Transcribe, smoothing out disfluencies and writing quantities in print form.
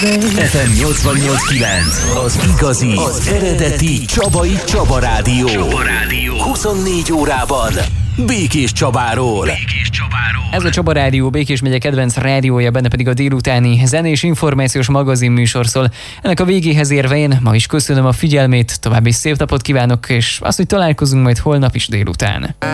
FM 88.9, az igazi, az eredeti Csabai Csaba Rádió. 24 órában Békés Csabáról. Ez a Csaba Rádió, Békés megye kedvenc rádiója, benne pedig a délutáni zenés információs magazin műsor szól. Ennek a végéhez érve én ma is köszönöm a figyelmét, további szép napot kívánok, és azt, hogy találkozunk majd holnap is délután.